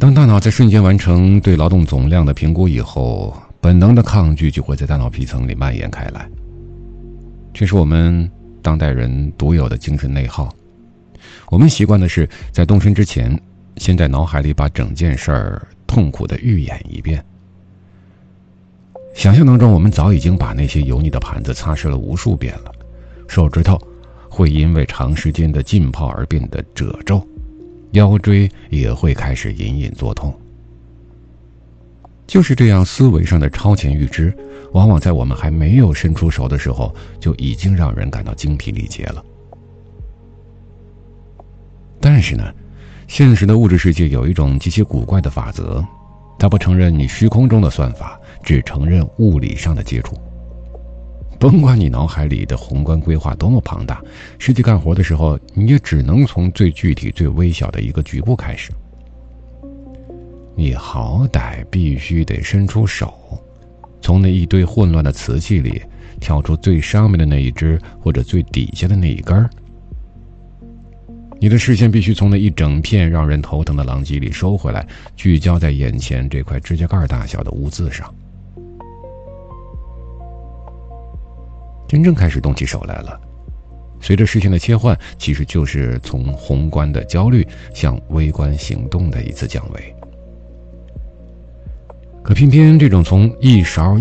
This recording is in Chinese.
当大脑在瞬间完成对劳动总量的评估以后，本能的抗拒就会在大脑皮层里蔓延开来。这是我们当代人独有的精神内耗。我们习惯的是在动身之前，先在脑海里把整件事儿痛苦地预演一遍。想象当中，我们早已经把那些油腻的盘子擦拭了无数遍了，手指头会因为长时间的浸泡而变得褶皱，腰椎也会开始隐隐作痛。就是这样思维上的超前预知，往往在我们还没有伸出手的时候，就已经让人感到精疲力竭了。但是呢，现实的物质世界有一种极其古怪的法则，它不承认你虚空中的算法，只承认物理上的接触。甭管你脑海里的宏观规划多么庞大，实际干活的时候，你也只能从最具体最微小的一个局部开始。你好歹必须得伸出手，从那一堆混乱的瓷器里挑出最上面的那一只，或者最底下的那一根儿。你的视线必须从那一整片让人头疼的狼藉里收回来，聚焦在眼前这块指甲盖大小的污渍上。真正开始动起手来了，随着视线的切换，其实就是从宏观的焦虑向微观行动的一次降维。可偏偏这种从一勺